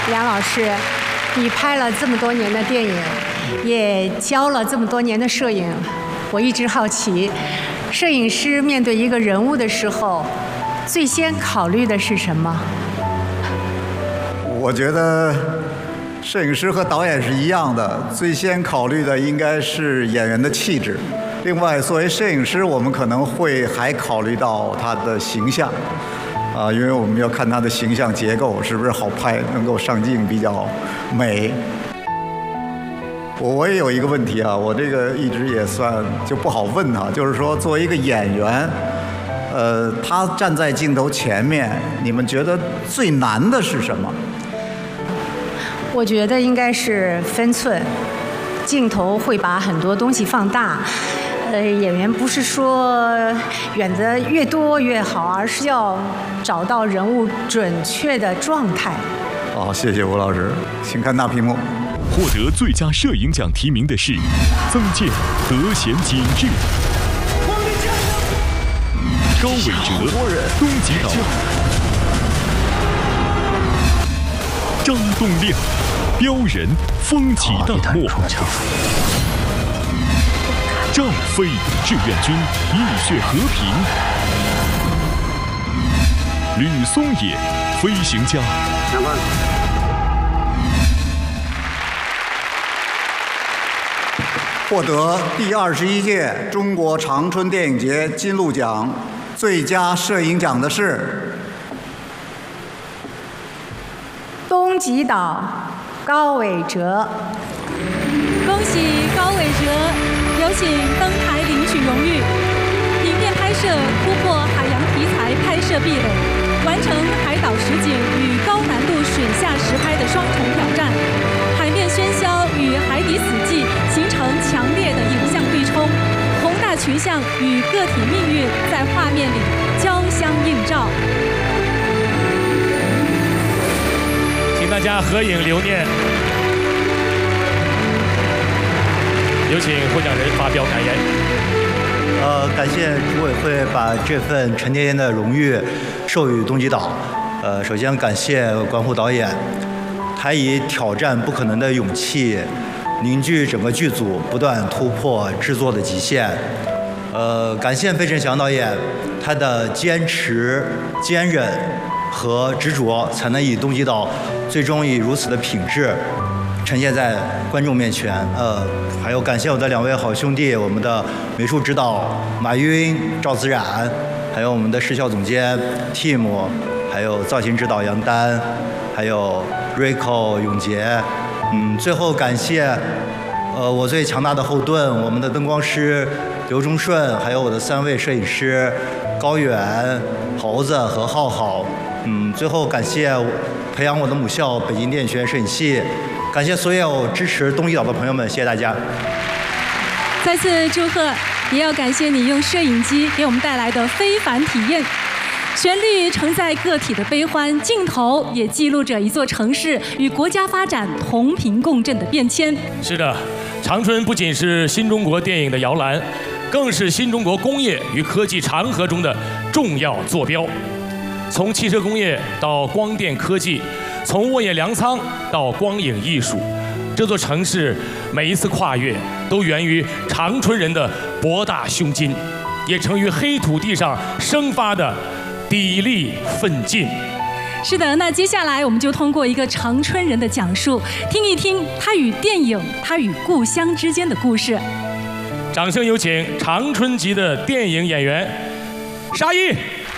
梁老师，你拍了这么多年的电影，也教了这么多年的摄影，我一直好奇，摄影师面对一个人物的时候，最先考虑的是什么？ 我觉得摄影师和导演是一样的，最先考虑的应该是演员的气质。另外，作为摄影师，我们可能会还考虑到他的形象。因为我们要看他的形象结构是不是好拍，能够上镜比较美。我也有一个问题啊，我这个一直也算就不好问哈，就是说作为一个演员，他站在镜头前面，你们觉得最难的是什么？ 我觉得应该是分寸，镜头会把很多东西放大。演员不是说远的越多越好，而是要找到人物准确的状态。 好，谢谢吴老师，请看大屏幕。 获得最佳摄影奖提名的是曾健德贤景致，高伟哲东极岛，张栋亮标人风起大漠，赵飞志愿军浴血和平，吕松野飞行家。 获得第21届中国长春电影节金鹿奖最佳摄影奖的是东极岛高伟哲。 恭喜高伟哲，有请登台领取荣誉。影片拍摄突破海洋题材拍摄壁垒，完成海岛实景与高难度水下实拍的双重挑战。海面喧嚣与海底死寂形成强烈的影像对冲，宏大群像与个体命运在画面里交相映照。 请大家合影留念。有请获奖人发表感言。 感谢组委会把这份沉甸甸的荣誉授予东极岛。首先感谢关虎导演，他以挑战不可能的勇气，凝聚整个剧组，不断突破制作的极限。感谢费振翔导演，他的坚持、坚韧和执着，才能以东极岛最终以如此的品质呈现在观众面前。还有感谢我的2位好兄弟，我们的美术指导马晕、赵子冉，还有我们的视效总监 Tim， 还有造型指导杨丹，还有 Rico 永杰。最后感谢我最强大的后盾，我们的灯光师刘忠顺，还有我的3位摄影师高远、猴子和浩浩。最后感谢培养我的母校北京电影学院摄影系。感谢所有支持东极岛的朋友们，谢谢大家。 再次祝贺，也要感谢你用摄影机给我们带来的非凡体验。旋律承载个体的悲欢，镜头也记录着一座城市与国家发展同频共振的变迁。 是的，长春不仅是新中国电影的摇篮，更是新中国工业与科技长河中的重要坐标。从汽车工业到光电科技，从沃野粮仓到光影艺术，这座城市每一次跨越都源于长春人的博大胸襟，也成于黑土地上生发的砥砺奋进。 是的，那接下来我们就通过一个长春人的讲述，听一听他与电影、他与故乡之间的故事。 掌声有请长春籍的电影演员沙溢。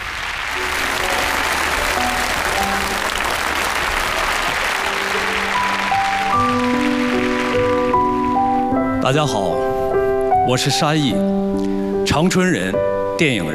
大家好，我是沙溢，长春人，电影人。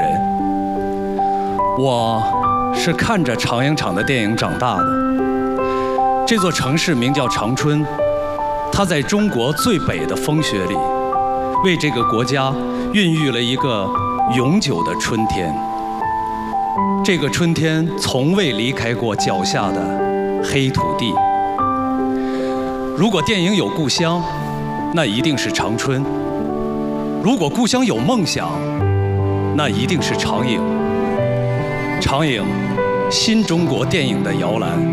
我是看着长影厂的电影长大的。这座城市名叫长春，它在中国最北的风雪里，为这个国家孕育了一个永久的春天。这个春天从未离开过脚下的黑土地。如果电影有故乡，那一定是长春；如果故乡有梦想，那一定是长影。长影，新中国电影的摇篮。